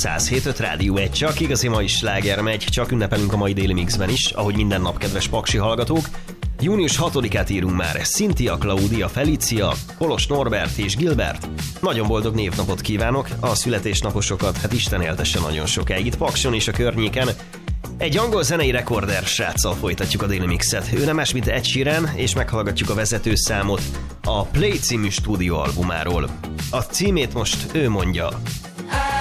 107.5 Rádió 1, csak igazi mai sláger megy, csak ünnepelünk a mai déli mixben is, ahogy minden nap, kedves paksi hallgatók. Június 6-át írunk már, Cynthia, Claudia, Felicia, Kolos Norbert és Gilbert. Nagyon boldog névnapot kívánok, a születésnaposokat, hát Isten éltesse nagyon sokáig itt Pakson és a környéken. Egy angol zenei rekorder sráccal folytatjuk a déli mixet. Ő nem más, mint Ed Sheeran, és meghallgatjuk a vezetőszámot a Play című stúdióalbumáról. A címét most ő mondja.